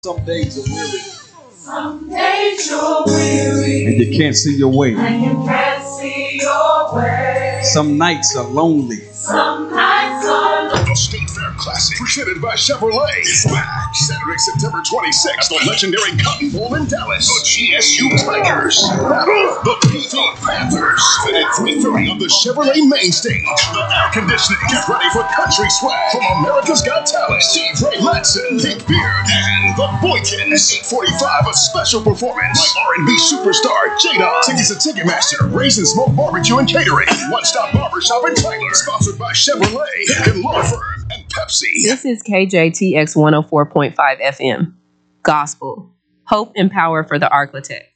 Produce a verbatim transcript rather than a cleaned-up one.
Some days are weary. Some days you're weary. And you can't see your way. And you can't see your way. Some nights are lonely. Some nights are lonely. The State Fair Classic, presented by Chevrolet, is back Saturday, September twenty-sixth, at the legendary Cotton Bowl in Dallas. The G S U Tigers battle the P T Panthers at three thirty on the Chevrolet main stage. The air conditioning. Get ready for country swag from America's Got Talent, Steve Ray Latson, Dick Beard, and the Boykins. eight forty-five, a special performance by R and B superstar J-Dog. Tickets at Ticketmaster, Raisin Smoke Barbecue and Catering, One Stop Barbershop in Tyler. Sponsored by Chevrolet, Hinken Law Firm, and Pepsi. This is K J T X one oh four point five F M. Gospel. Hope and power for the Architect.